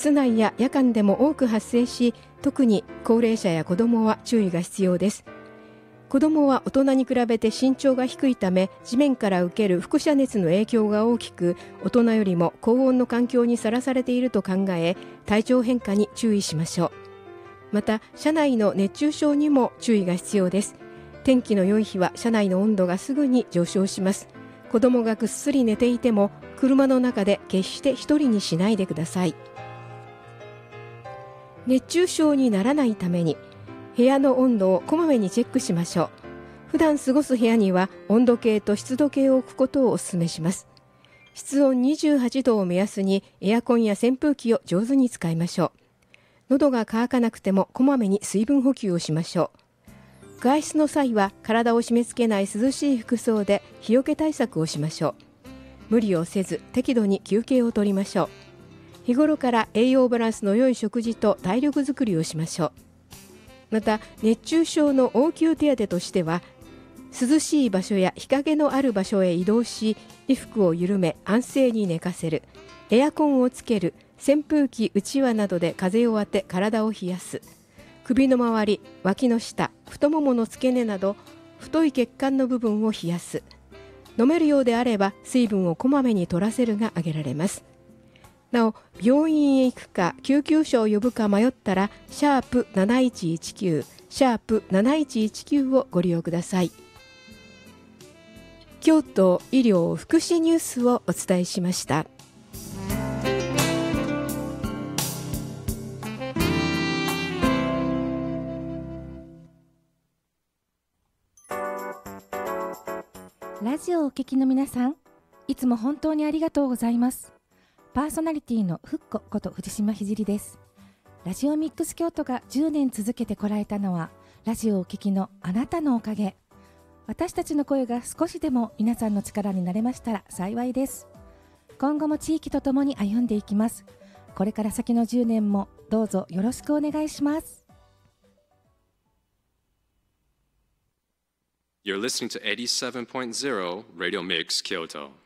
室内や夜間でも多く発生し、特に高齢者や子どもは注意が必要です。子どもは大人に比べて身長が低いため、地面から受ける輻射熱の影響が大きく、大人よりも高温の環境にさらされていると考え、体調変化に注意しましょう。また、車内の熱中症にも注意が必要です。天気の良い日は車内の温度がすぐに上昇します。子どもがぐっすり寝ていても、車の中で決して一人にしないでください。熱中症にならないために、部屋の温度をこまめにチェックしましょう。普段過ごす部屋には温度計と湿度計を置くことをお勧めします。室温28度を目安にエアコンや扇風機を上手に使いましょう。喉が渇かなくてもこまめに水分補給をしましょう。外出の際は体を締め付けない涼しい服装で日よけ対策をしましょう。無理をせず適度に休憩をとりましょう。日頃から栄養バランスの良い食事と体力づくりをしましょう。また、熱中症の応急手当としては、涼しい場所や日陰のある場所へ移動し、衣服を緩め安静に寝かせる、エアコンをつける、扇風機うちわなどで風を当て体を冷やす、首の周り、脇の下、太ももの付け根など太い血管の部分を冷やす。飲めるようであれば水分をこまめに取らせるが挙げられます。なお、病院へ行くか救急車を呼ぶか迷ったら#7119 #7119 をご利用ください。京都医療福祉ニュースをお伝えしました。 ラジオをお聞きの皆さん、いつも本当にありがとうございます。パーソナリティのふっここと藤島ひじりです。ラジオミックス京都が10年続けてこられたのは、ラジオをお聞きのあなたのおかげ。私たちの声が少しでも皆さんの力になれましたら幸いです。今後も地域とともに歩んでいきます。これから先の10年もどうぞよろしくお願いします。 You're listening to 87.0 Radio Mix Kyoto.